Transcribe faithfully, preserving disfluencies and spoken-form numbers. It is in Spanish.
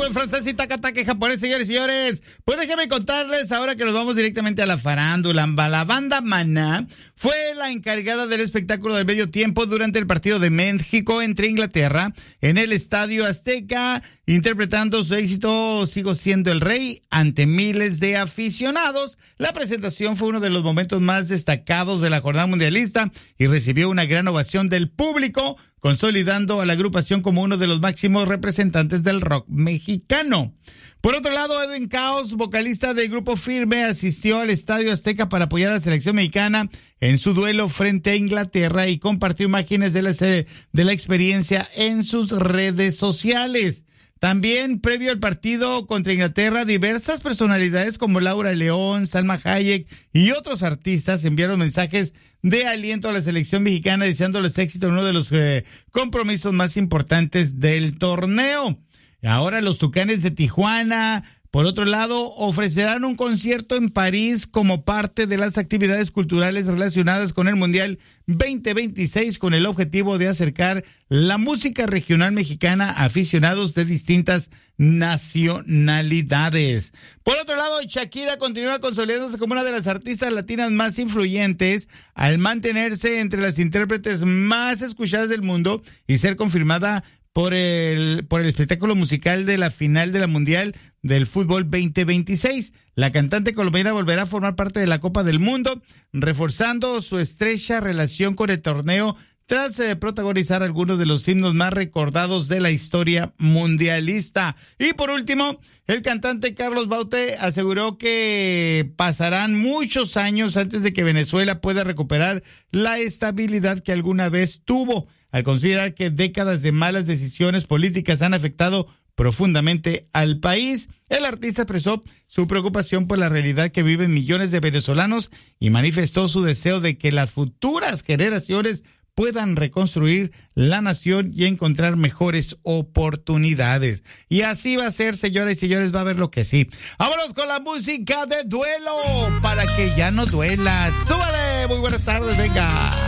en francés y taca-taca en japonés, señores y señores. Pues déjenme contarles ahora que nos vamos directamente a la farándula. La banda Maná fue la encargada del espectáculo del medio tiempo durante el partido de México entre Inglaterra en el Estadio Azteca, interpretando su éxito Sigo siendo el rey ante miles de aficionados. La presentación fue uno de los momentos más destacados de la jornada mundialista y recibió una gran ovación del público, consolidando a la agrupación como uno de los máximos representantes del rock mexicano. Por otro lado, Edwin Caos, vocalista del grupo Firme, asistió al Estadio Azteca para apoyar a la selección mexicana en su duelo frente a Inglaterra y compartió imágenes de la, de la experiencia en sus redes sociales. También, previo al partido contra Inglaterra, diversas personalidades como Laura León, Salma Hayek y otros artistas enviaron mensajes de aliento a la selección mexicana, deseándoles éxito en uno de los eh, compromisos más importantes del torneo. Ahora los Tucanes de Tijuana, por otro lado, ofrecerán un concierto en París como parte de las actividades culturales relacionadas con el Mundial veinte veintiséis, con el objetivo de acercar la música regional mexicana a aficionados de distintas nacionalidades. Por otro lado, Shakira continúa consolidándose como una de las artistas latinas más influyentes al mantenerse entre las intérpretes más escuchadas del mundo y ser confirmada por el, por el espectáculo musical de la final de la Mundial del Fútbol veinte veintiséis. La cantante colombiana volverá a formar parte de la Copa del Mundo, reforzando su estrecha relación con el torneo tras eh, protagonizar algunos de los himnos más recordados de la historia mundialista. Y por último, el cantante Carlos Baute aseguró que pasarán muchos años antes de que Venezuela pueda recuperar la estabilidad que alguna vez tuvo, al considerar que décadas de malas decisiones políticas han afectado profundamente al país. El artista expresó su preocupación por la realidad que viven millones de venezolanos y manifestó su deseo de que las futuras generaciones puedan reconstruir la nación y encontrar mejores oportunidades. Y así va a ser, señoras y señores, va a haber lo que sí. Vámonos con la música de duelo para que ya no duela. ¡Súbale! Muy buenas tardes, venga.